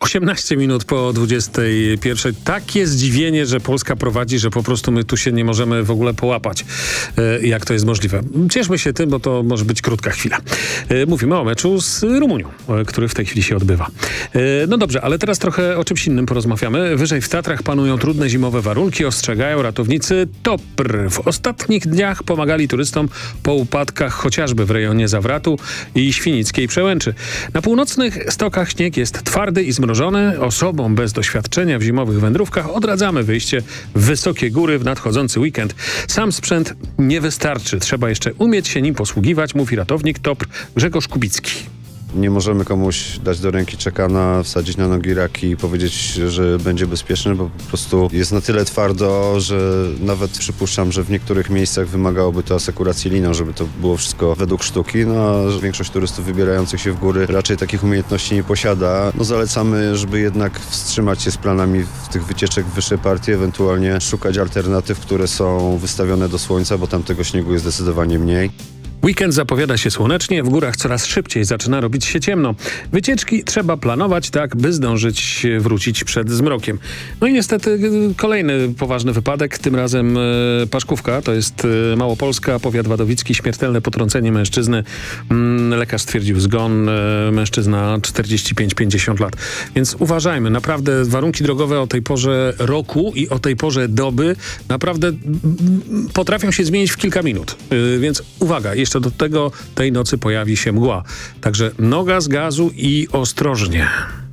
18 minut po 21. Takie zdziwienie, że Polska prowadzi, że po prostu my tu się nie możemy w ogóle połapać. Jak to jest możliwe? Cieszmy się tym, bo to może być krótka chwila. Mówimy o meczu z Rumunią, który w tej chwili się odbywa. No dobrze, ale teraz trochę o czymś innym porozmawiamy. Wyżej w Tatrach panują trudne zimowe warunki, ostrzegają ratownicy TOPR. W ostatnich dniach pomagali turystom po upadkach chociażby w rejonie Zawratu i Świnickiej Przełęczy. Na północnych stokach śnieg jest twardy i zmrożony. Osobom bez doświadczenia w zimowych wędrówkach odradzamy wyjście w wysokie góry w nadchodzący weekend. Sam sprzęt nie wystarczy. Trzeba jeszcze umieć się nim posługiwać, mówi ratownik TOPR Grzegorz Kubicki. Nie możemy komuś dać do ręki czekana, wsadzić na nogi raki i powiedzieć, że będzie bezpieczny, bo po prostu jest na tyle twardo, że nawet przypuszczam, że w niektórych miejscach wymagałoby to asekuracji liną, żeby to było wszystko według sztuki. No a większość turystów wybierających się w góry raczej takich umiejętności nie posiada. No zalecamy, żeby jednak wstrzymać się z planami tych wycieczek w wyższe partie, ewentualnie szukać alternatyw, które są wystawione do słońca, bo tam tego śniegu jest zdecydowanie mniej. Weekend zapowiada się słonecznie, w górach coraz szybciej zaczyna robić się ciemno. Wycieczki trzeba planować tak, by zdążyć wrócić przed zmrokiem. No i niestety kolejny poważny wypadek, tym razem Paszkówka, to jest Małopolska, powiat wadowicki, śmiertelne potrącenie mężczyzny. Lekarz stwierdził zgon, mężczyzna 45-50 lat. Więc uważajmy, naprawdę warunki drogowe o tej porze roku i o tej porze doby naprawdę potrafią się zmienić w kilka minut. Więc uwaga, jeszcze do tego tej nocy pojawi się mgła. Także noga z gazu i ostrożnie.